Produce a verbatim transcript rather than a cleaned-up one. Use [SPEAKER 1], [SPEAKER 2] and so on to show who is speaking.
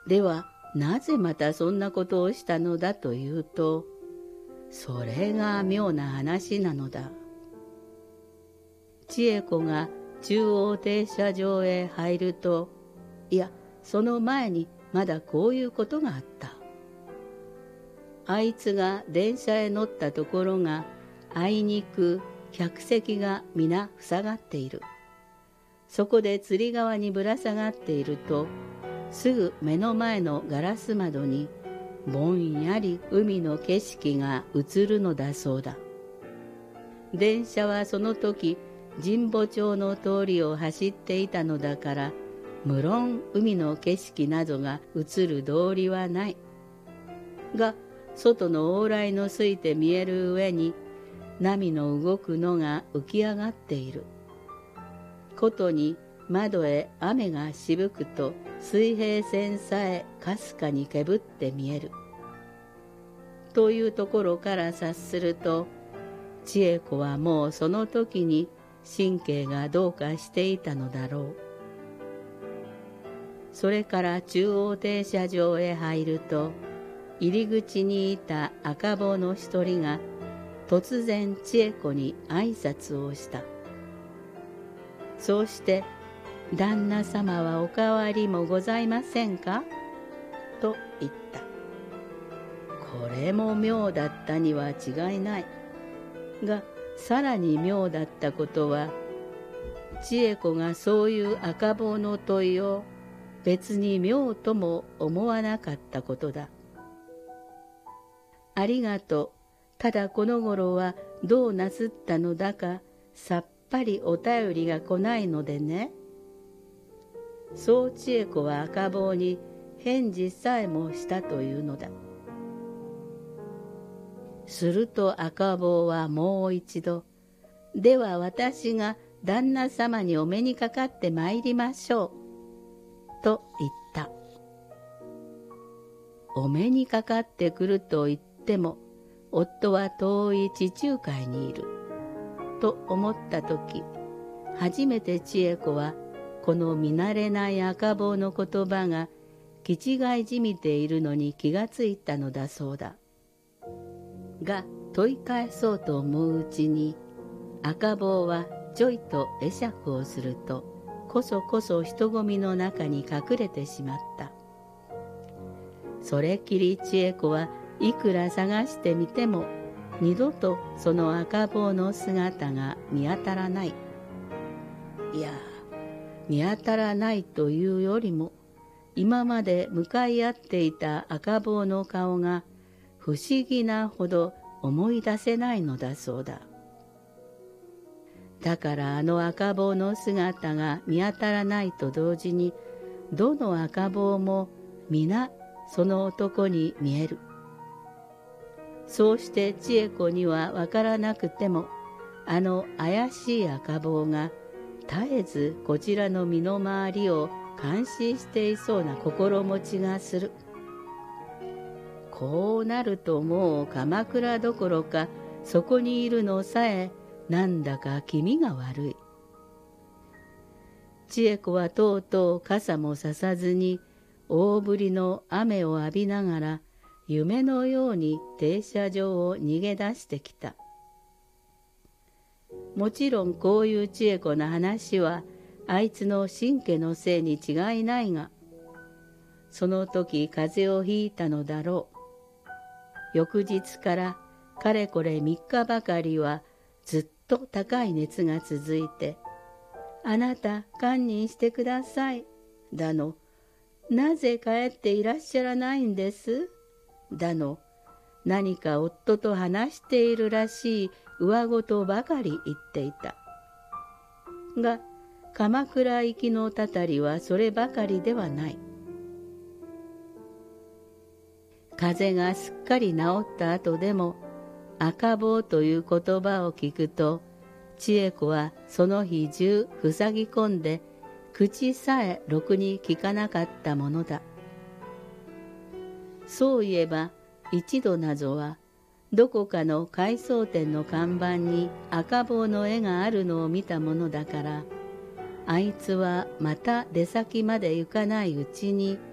[SPEAKER 1] ではなぜまたそんなことをしたのだというと、それが妙な話なのだ。千恵子が中央停車場へ入ると、いや、その前にまだこういうことがあった。あいつが電車へ乗ったところが、あいにく客席が皆塞がっている。そこで釣り側にぶら下がっていると、すぐ目の前のガラス窓にぼんやり海の景色が映るのだそうだ。電車はその時神保町の通りを走っていたのだから、無論海の景色などが映る道理はない。が、外の往来のすいて見える上に、波の動くのが浮き上がっている。ことに窓へ雨がしぶくと水平線さえかすかにけぶって見える。というところから察すると、千恵子はもうその時に神経がどうかしていたのだろう。それから中央停車場へ入ると、入り口にいた赤坊の一人が突然千恵子に挨拶をした。そうして、旦那様はお変わりもございませんかと言った。これも妙だったには違いない。が、さらに妙だったことは、千恵子がそういう赤坊の問いを別に妙とも思わなかったことだ。ありがとう。ただこの頃はどうなすったのだか、さっぱりお便りが来ないのでね。そう千恵子は赤坊に返事さえもしたというのだ。すると赤坊はもう一度、では私が旦那様にお目にかかってまいりましょう、と言った。お目にかかってくると言っても、夫は遠い地中海にいる、と思ったとき、初めて千恵子は、この見慣れない赤坊の言葉が、気違いじみているのに気がついたのだそうだ。が、問い返そうと思ううちに、赤坊はちょいと会釈をすると、こそこそ人混みの中に隠れてしまった。それきり千恵子はいくら探してみても、二度とその赤坊の姿が見当たらない。いや、見当たらないというよりも、今まで向かい合っていた赤坊の顔が不思議なほど思い出せないのだそうだ。だからあの赤坊の姿が見当たらないと同時に、どの赤坊も皆その男に見える。そうして千恵子にはわからなくても、あの怪しい赤坊が絶えずこちらの身の回りを監視していそうな心持ちがする。こうなるともう鎌倉どころか、そこにいるのさえなんだか気味が悪い。千恵子はとうとう傘もささずに、大降りの雨を浴びながら、夢のように停車場を逃げ出してきた。もちろんこういう千恵子の話は、あいつの神経のせいに違いないが、その時風邪をひいたのだろう。翌日からかれこれ三日ばかりはずっと高い熱が続いて、あなた堪忍してください、だの、なぜ帰っていらっしゃらないんです、だの、何か夫と話しているらしい上事ばかり言っていた。が、鎌倉行きのたたりはそればかりではない。風邪がすっかり治った後でも、赤坊という言葉を聞くと、千恵子はその日中塞ぎ込んで、口さえろくに聞かなかったものだ。そういえば、一度なぞは、どこかの回送店の看板に赤坊の絵があるのを見たものだから、あいつはまた出先まで行かないうちに